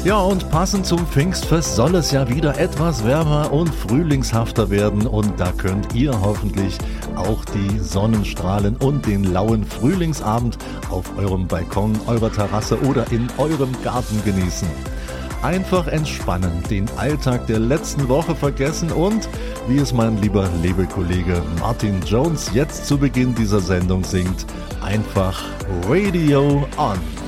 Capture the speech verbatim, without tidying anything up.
Ja, und passend zum Pfingstfest soll es ja wieder etwas wärmer und frühlingshafter werden und da könnt ihr hoffentlich auch die Sonnenstrahlen und den lauen Frühlingsabend auf eurem Balkon, eurer Terrasse oder in eurem Garten genießen. Einfach entspannen, den Alltag der letzten Woche vergessen und, wie es mein lieber Labelkollege Martin Jones jetzt zu Beginn dieser Sendung singt, einfach Radio On.